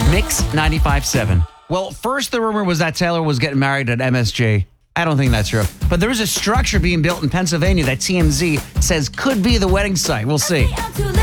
Mix 95.7. Well, first the rumor was that Taylor was getting married at MSG. I don't think that's true. But there is a structure being built in Pennsylvania that TMZ says could be the wedding site. We'll see.